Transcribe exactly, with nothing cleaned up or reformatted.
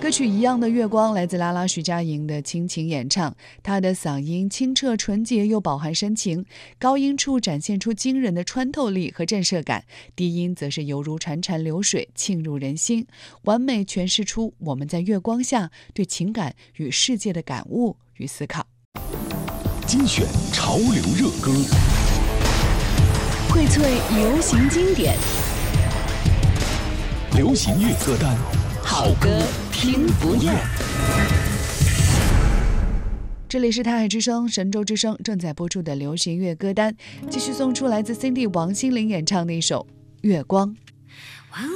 歌曲《一样的月光》来自拉拉徐佳莹的倾情演唱，她的嗓音清澈纯洁又饱含深情，高音处展现出惊人的穿透力和震慑感，低音则是犹如潺潺流水沁入人心，完美诠释出我们在月光下对情感与世界的感悟与思考。 精选潮流热歌， 荟萃流行经典， 流行乐歌单， 好歌听不厌。 这里是台海之声神州之声正在播出的流行乐歌单，继续送出来自 Cindy 王心凌演唱的一首《月光》。